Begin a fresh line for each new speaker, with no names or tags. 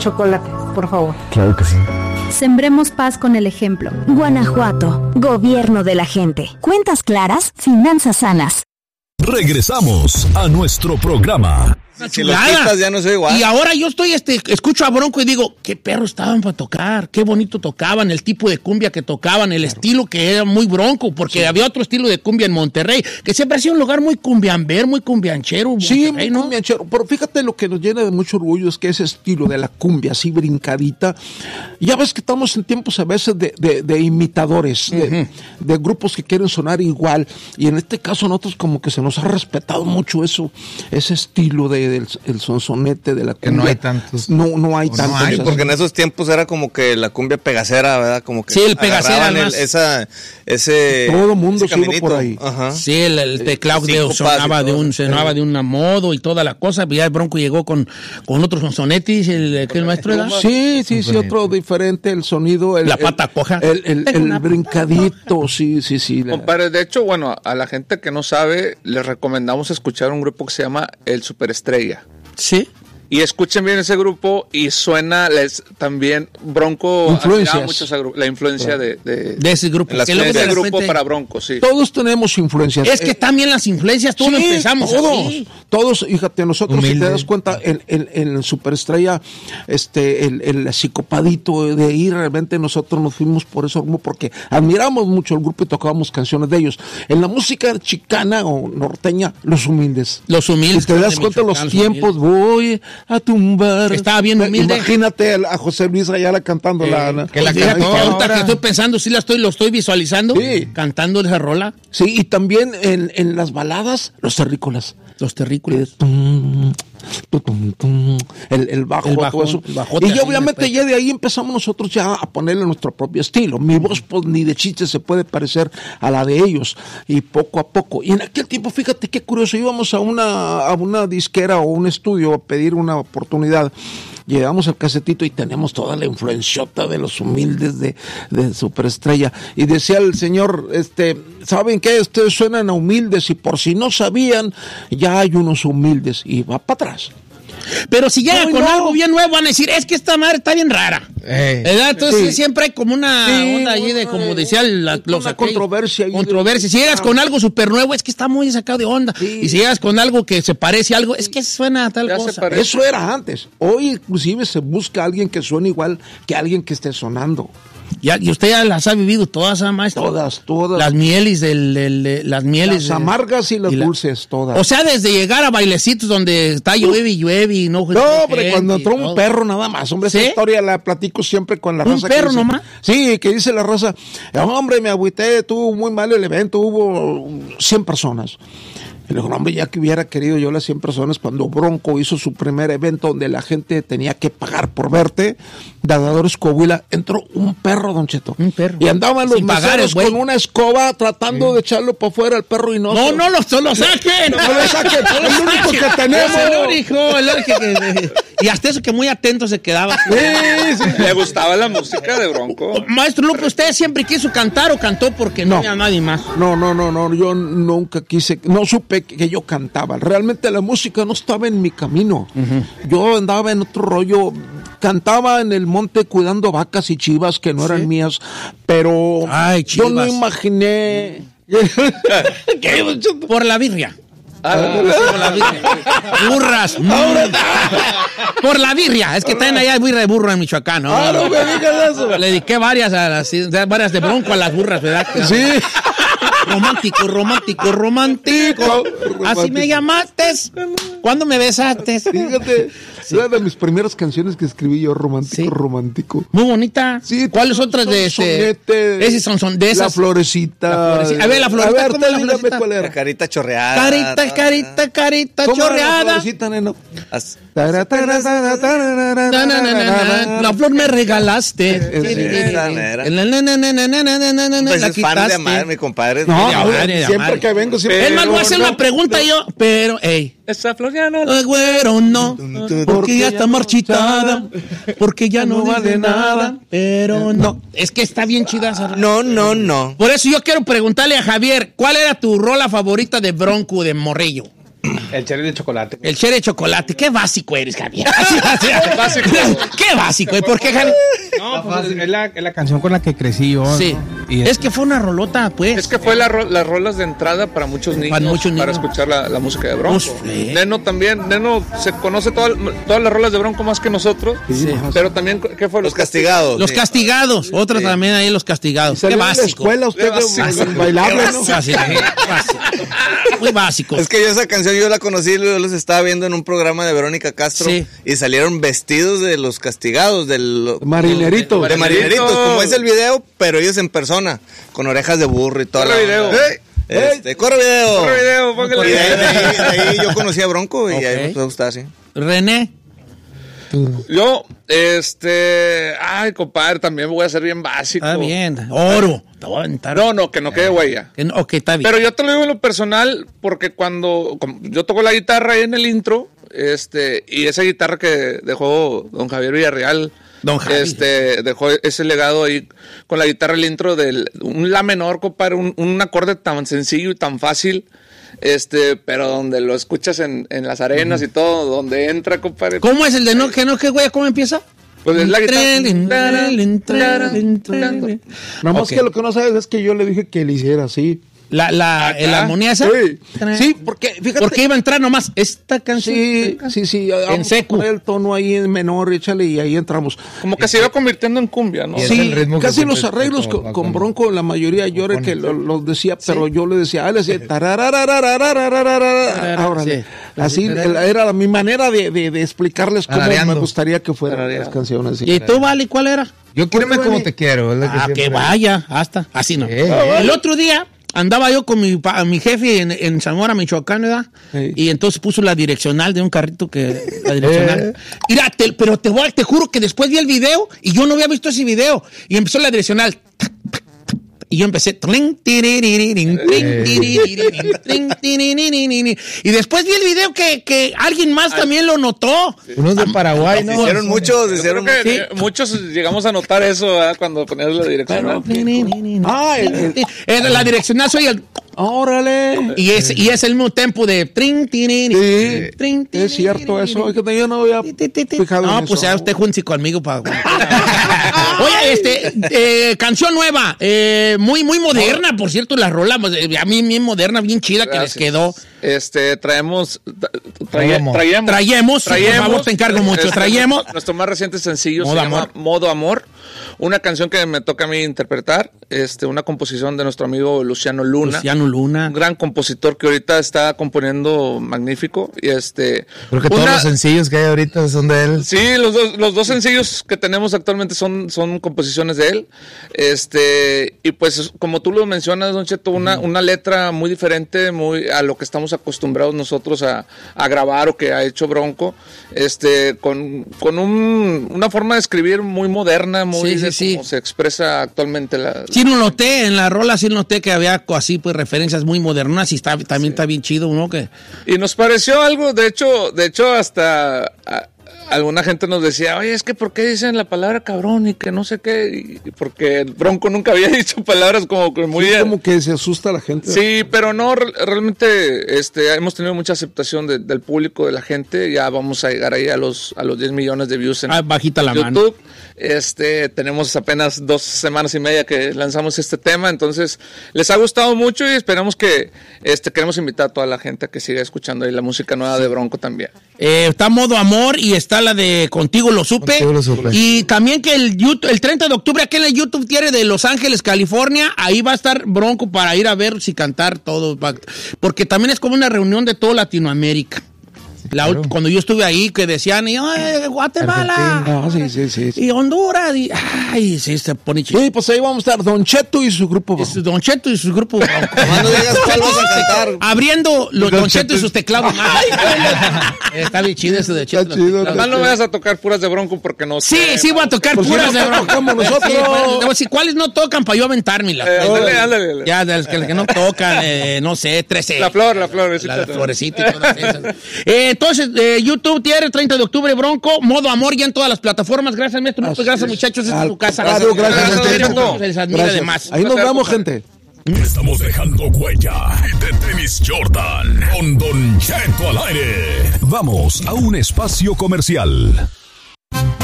chocolate, por favor.
Claro que sí.
Sembremos paz con el ejemplo.
Guanajuato, gobierno de la gente. Cuentas claras, finanzas sanas.
Regresamos a nuestro programa.
Si los quitas ya no soy igual.
Y ahora yo escucho a Bronco y digo, qué perros estaban para tocar, qué bonito tocaban, el tipo de cumbia que tocaban, el estilo que era muy Bronco, porque había otro estilo de cumbia en Monterrey, que siempre ha sido un lugar muy cumbiamber, muy cumbianchero.
Sí,
Monterrey,
muy cumbianchero, pero fíjate lo que nos llena de mucho orgullo es que ese estilo de la cumbia, así brincadita, ya ves que estamos en tiempos a veces de imitadores, de grupos que quieren sonar igual, y en este caso nosotros como que se nos ha respetado mucho eso, ese estilo del sonsonete de la cumbia.
Que no hay tantos.
No hay tantos.
No hay, porque en esos tiempos era como que la cumbia pegacera, ¿verdad? Como que
sí, el pegacera más.
Ese
todo el mundo se iba por ahí.
Ajá.
Sí, el teclado sonaba de un modo y toda la cosa, ya el Bronco llegó con otros sonsonetis, que el maestro era.
Sí, otro diferente, el sonido.
La pata coja.
El brincadito, sí.
Compadre, de hecho, bueno, a la gente que no sabe, les recomendamos escuchar un grupo que se llama El Superestrella.
Sí.
Y escuchen bien ese grupo y suena también Bronco
influencias.
Mucho la influencia de
ese grupo.
Ese grupo para Bronco, sí.
Todos tenemos influencias.
Es que también las influencias, todos empezamos así.
Todos, fíjate, nosotros, humilde. Si te das cuenta, en Superestrella, el psicopadito de ahí, realmente nosotros nos fuimos por eso, porque admiramos mucho el grupo y tocábamos canciones de ellos. En la música chicana o norteña, Los Humildes.
Si
te das cuenta, los tiempos, voy a tumbar.
Estaba bien humilde.
Imagínate a José Luis Ayala cantando
que estoy pensando, sí lo estoy visualizando, cantando esa rola.
Sí, y también en las baladas, los terrícolas. El bajo, todo eso. Y ya obviamente ya de ahí empezamos nosotros ya a ponerle nuestro propio estilo. Mi voz pues ni de chiste se puede parecer a la de ellos. Y poco a poco. Y en aquel tiempo, fíjate qué curioso, íbamos a una disquera o un estudio a pedir una oportunidad. Llevamos el casetito y tenemos toda la influenciota de Los Humildes de Superestrella. Y decía el señor, ¿saben qué? Ustedes suenan a humildes y por si no sabían, ya hay unos humildes. Y va para atrás.
Pero si llega algo bien nuevo, van a decir, es que esta madre está bien rara. ¿Verdad? Entonces siempre hay como una onda allí de, como decía
una controversia.
Si llegas con algo súper nuevo, es que está muy sacado de onda. Y si llegas con algo que se parece a algo, es que suena a tal cosa.
Eso era antes. Hoy inclusive se busca a alguien que suene igual que alguien que esté sonando.
Y usted ya las ha vivido todas, maestro.
Todas.
Las mieles las
amargas y las dulces, todas.
O sea, desde llegar a bailecitos donde está llueve y no.
No, hombre, cuando entró un perro nada más, hombre, esa historia la platico siempre con la raza.
¿Un perro nomás?
Sí, que dice la raza, hombre, me agüité, tuvo muy mal el evento, hubo 100 personas. Y le digo, hombre, ya que hubiera querido yo las 100 personas cuando Bronco hizo su primer evento donde la gente tenía que pagar por verte, Dadadores Coahuila, entró un perro, Don Cheto.
Un perro.
Y andaban los meseros con una escoba tratando de echarlo para afuera al perro y no
lo saquen.
No lo saquen, es el único que tenemos.
Es el único. Y hasta eso que muy atento se quedaba.
Sí. Le gustaba la música de Bronco.
Maestro Lupe, ¿usted siempre quiso cantar o cantó porque no había nadie más?
No, yo nunca quise, no supe que yo cantaba. Realmente la música no estaba en mi camino. Yo andaba en otro rollo. Cantaba en el monte cuidando vacas y chivas que no eran mías, pero yo no imaginé.
Por la birria. Por la birria. Burras. Por la birria. Es que también allá hay birria de burro en Michoacán, ¿no?
No me digas eso.
Le dediqué varias de Bronco a las burras, ¿verdad?
Sí.
Romántico. Así me llamaste cuando me besaste.
Fíjate, una de mis primeras canciones que escribí yo, romántico.
Muy bonita.
Sí.
¿Cuáles otras de ese? Ese son de esas.
La florecita.
A ver, la florecita. ¿Cómo es la florecita?
¿Cuál era?
La carita chorreada.
Carita chorreada.
La florecita, neno.
La flor me regalaste.
Pues es fan de amar, mi compadre.
Siempre que vengo siempre.
Es más, voy a hacer una pregunta yo, pero,
esa flor ya no.
Güero, no. Porque ya está marchitada. Porque ya no vale nada. Pero no. Es que está bien chida esa rola.
No.
Por eso yo quiero preguntarle a Javier, ¿cuál era tu rola favorita de Bronco, de Morrillo?
El cherry de chocolate.
El cherry de chocolate. Qué básico eres, Javier. Qué básico. ¿Por qué, Javier?
No, pues es la canción con la que crecí yo.
Sí.
¿No?
Es que fue una rolota, pues.
Es que fue las rolas de entrada para muchos niños. Para escuchar la música de Bronco. Neno también. Neno se conoce todas las rolas de Bronco más que nosotros. Sí. Pero también, ¿qué fue?
Los Castigados.
Los Castigados. Otra también ahí, Los Castigados.
Qué básico. En la escuela usted bailable, ¿no?
Muy básico.
Es que yo esa canción yo la conocí, yo los estaba viendo en un programa de Verónica Castro y salieron vestidos de Los Castigados,
marineritos.
De marineritos, como es el video, pero ellos en persona, con orejas de burro y todo.
Corre video.
Corre video.
Corre video, póngale.
Y de ahí yo conocí a Bronco y ahí me empezó a gustar, así.
René.
Yo, ay, compadre, también me voy a hacer bien básico.
Está bien. Oro.
No, que no quede huella.
Ok, está bien.
Pero yo te lo digo en lo personal, porque cuando yo toco la guitarra ahí en el intro, y esa guitarra que dejó don Javier Villarreal, dejó ese legado ahí con la guitarra el intro un la menor, compadre, un acorde tan sencillo y tan fácil. Pero donde lo escuchas en las arenas y todo, donde entra, compadre.
¿Cómo es el de qué güey? ¿Cómo empieza?
Pues es la guitarra.
Nada más que lo que no sabes es que yo le dije que le hiciera así.
¿La armonía esa?
Sí, porque fíjate.
Porque iba a entrar nomás esta canción.
Sí.
En seco.
Poner el tono ahí en menor, échale y ahí entramos.
Como que se iba convirtiendo en cumbia, ¿no?
Sí, casi los arreglos con Bronco, la mayoría yo era que los decía, pero yo le decía, él decía, así era mi manera de explicarles cómo me gustaría que fueran las canciones.
¿Y tú, Vali, cuál era?
Yo quiéreme como te quiero.
Que vaya, hasta, así no. El otro día andaba yo con mi jefe en Zamora, Michoacán, ¿verdad? Y entonces puso la direccional de un carrito la direccional. Mira, pero te juro que después vi el video y yo no había visto ese video. Y empezó la direccional. Y yo empecé. Y después vi el video que alguien más también lo notó.
Unos de Paraguay, ¿no?
Hicieron muchos.
Muchos llegamos a notar eso, ¿verdad? Cuando ponías la direccional.
La direccional soy el.
¡Órale!
Y es el mismo tempo de
es cierto eso, es que yo no había fijado en
pues
eso.
ya usted júnse conmigo para. Oye, canción nueva, muy moderna, por cierto, la rola, a mí bien moderna, bien chida. Gracias. Que les quedó.
Traemos.
Por favor, te encargo mucho. Traemos.
Nuestro más reciente sencillo se llama Modo Amor. Una canción que me toca a mí interpretar, una composición de nuestro amigo Luciano Luna. Un gran compositor que ahorita está componiendo magnífico. Y
creo que todos los sencillos que hay ahorita son de él.
Sí, los dos sencillos que tenemos actualmente son composiciones de él. Y pues, como tú lo mencionas, Don Cheto, una letra muy diferente, muy a lo que estamos acostumbrados nosotros a grabar o que ha hecho Bronco. Con una forma de escribir muy moderna, muy como se expresa actualmente
sí, no noté en la rola, sí noté que había así pues referencias muy modernas y también está bien chido, ¿no?
Y nos pareció algo, de hecho hasta alguna gente nos decía, oye, es que ¿por qué dicen la palabra cabrón y que no sé qué? Y porque Bronco nunca había dicho palabras como que muy...
Sí, como que se asusta la gente.
Sí, pero no, realmente hemos tenido mucha aceptación del público, de la gente. Ya vamos a llegar ahí a los 10 millones de views en
bajita la
YouTube.
Mano.
Tenemos apenas 2 semanas y media que lanzamos este tema, entonces les ha gustado mucho y esperamos que queremos invitar a toda la gente a que siga escuchando ahí la música nueva de Bronco también.
Está Modo Amor y está la de Contigo lo supe. Y también que el 30 de octubre aquí en el YouTube tiene de Los Ángeles, California, ahí va a estar Bronco para ir a ver si cantar todo, porque también es como una reunión de toda Latinoamérica. Cuando yo estuve ahí, que decían, Guatemala,
sí.
Y Honduras, sí, se pone chido.
Sí, pues ahí vamos a estar Don Cheto y su grupo.
Don Cheto y su grupo.
Cuando llegas, ¿cuál vas a cantar?
Abriendo los Don Cheto y sus teclados. Está bien chido ese de Cheto.
Además no vayas a tocar puras de Bronco porque no sé.
Sí, voy a tocar puras de Bronco.
Como nosotros.
¿Cuáles no tocan para yo aventármelas?
Ándale.
Ya, de los que no tocan, no sé, 13.
La florecita.
La florecita y todas esas. Entonces, YouTube tiene el 30 de octubre Bronco, Modo Amor ya en todas las plataformas. Gracias, maestro. Gracias, muchachos. Esta es su casa.
Gracias.
Les admira además.
Ahí nos vemos, gente.
Estamos dejando huella de Tenis Jordan con Don Cheto al aire. Vamos a un espacio comercial.